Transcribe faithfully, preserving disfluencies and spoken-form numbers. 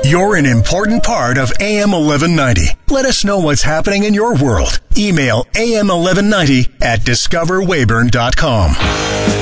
You're an important part of A M eleven ninety. Let us know what's happening in your world. Email A M eleven ninety at discover weyburn dot com.